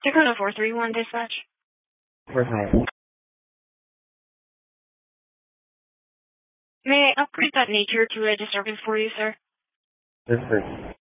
Dakota 431 dispatch. For hire. May I upgrade that nature to a disturbance for you, sir? District.